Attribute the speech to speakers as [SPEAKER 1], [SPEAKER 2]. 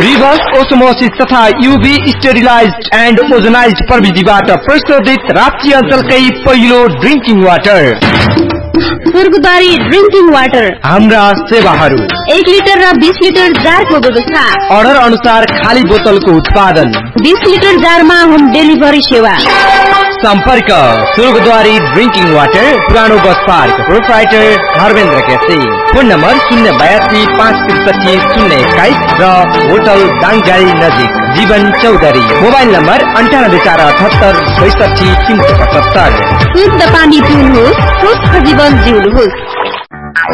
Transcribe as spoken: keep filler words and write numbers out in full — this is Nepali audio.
[SPEAKER 1] रिभर्स ओस्मोसिस तथा यूभी स्टेरिलाइज्ड एन्ड ओजोनाइज्ड प्रविधिबाट प्रशोधित राप्ती अञ्चलकै पहिलो ड्रिंकिङ वाटर
[SPEAKER 2] स्वर्गद्वारी ड्रिंकिङ वाटर।
[SPEAKER 1] हाम्रा सेवाहरू
[SPEAKER 2] एक लिटर र बीस लिटर जारको व्यवस्था,
[SPEAKER 1] अर्डर अनुसार खाली बोतलको उत्पादन,
[SPEAKER 2] बीस लिटर जारमा होम डेलिभरी सेवा।
[SPEAKER 1] सम्पर्क स्वर्गद्वारी ड्रिंकिङ वाटर, पुरानो bus park, proprietor Dharmendra KC. Phone number शून्य बयासी पाँच त्रिसठी शून्य एक्काइस र होटल दाङजारी नजिक जीवन चौधरी। मोबाइल नम्बर अन्ठानब्बे चार अठहत्तर बैसठी तीन सौ पचहत्तर।
[SPEAKER 2] शुद्ध पानी पिउनुहोस्, स्वस्थ जीवन जिउनुहोस्।